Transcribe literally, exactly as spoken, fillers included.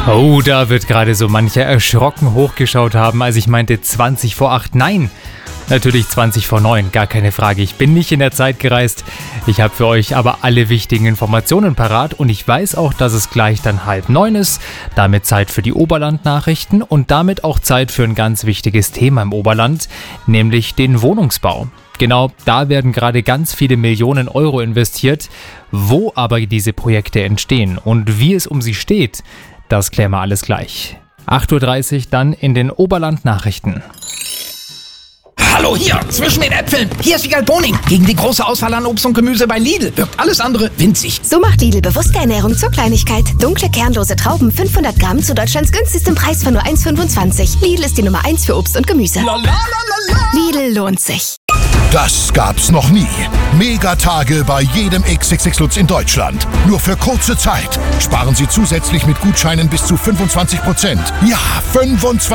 Oh, da wird gerade so mancher erschrocken hochgeschaut haben, als ich meinte zwanzig vor acht. Nein, natürlich zwanzig vor neun, gar keine Frage. Ich bin nicht in der Zeit gereist. Ich habe für euch aber alle wichtigen Informationen parat und ich weiß auch, dass es gleich dann halb neun ist. Damit Zeit für die Oberland-Nachrichten und damit auch Zeit für ein ganz wichtiges Thema im Oberland, nämlich den Wohnungsbau. Genau, da werden gerade ganz viele Millionen Euro investiert. Wo aber diese Projekte entstehen und wie es um sie steht, das klären wir alles gleich. acht Uhr dreißig dann in den Oberland-Nachrichten. Hallo hier, zwischen den Äpfeln. Hier ist Wiegald Boning. Gegen die große Auswahl an Obst und Gemüse bei Lidl wirkt alles andere winzig. So macht Lidl bewusste Ernährung zur Kleinigkeit. Dunkle, kernlose Trauben, fünfhundert Gramm zu Deutschlands günstigstem Preis von nur eins Komma fünfundzwanzig. Lidl ist die Nummer eins für Obst und Gemüse. La, la, la, la, la. Lidl lohnt sich. Das gab's noch nie. Megatage bei jedem X X X Lutz in Deutschland. Nur für kurze Zeit. Sparen Sie zusätzlich mit Gutscheinen bis zu fünfundzwanzig Prozent. Ja, fünfundzwanzig